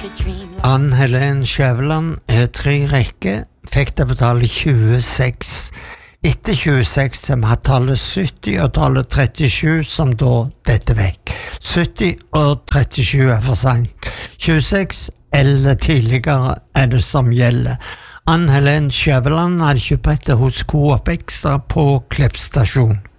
Ann Helen Skjæveland 3 rekker, fikk det betale 26. Etter 26 til vi har tallet 70 og tallet 37 som da dette vekk. 70 og 37 for sent. 26 eller tidligere det som gjelder. Ann Helen Skjæveland hadde kjøpt hos Coop Extra på Klepp stasjon.